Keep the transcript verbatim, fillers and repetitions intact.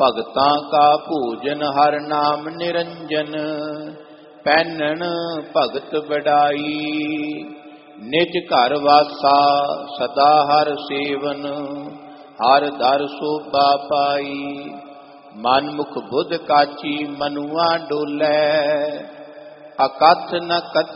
ਭਗਤਾਂ ਕਾ ਭੋਜਨ ਹਰ ਨਾਮ ਨਿਰੰਜਨ। ਪੈਨਣ ਭਗਤ ਵਡਾਈ ਨਿਜ ਘਰ ਵਾਸਾ ਸਦਾ ਹਰ ਸੇਵਨ। ਹਰ ਦਰ ਸੋਭਾ ਪਾਈ ਮਨ ਮੁਖ ਬੁੱਧ ਕਾਚੀ ਮਨੁਆ ਡੋਲੇ। ਅਕਥ ਨ